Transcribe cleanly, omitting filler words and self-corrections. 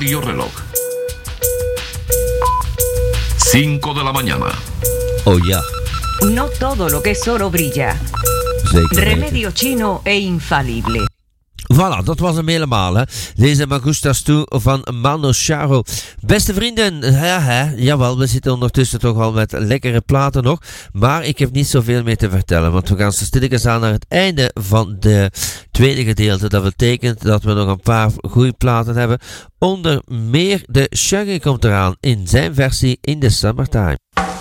Radio Reloj. 5 de la mañana. Oh ja. No todo lo que es oro brilla. Zeker weten. Remedio chino e infalible. Voilà, dat was hem helemaal, hè. Deze Magustas toe van Mano Chao. Beste vrienden, jawel, we zitten ondertussen toch al met lekkere platen nog. Maar ik heb niet zoveel meer te vertellen, want we gaan zo stilletjes aan naar het einde van de tweede gedeelte. Dat betekent dat we nog een paar goede platen hebben. Onder meer de Shaggy komt eraan in zijn versie In the Summertime.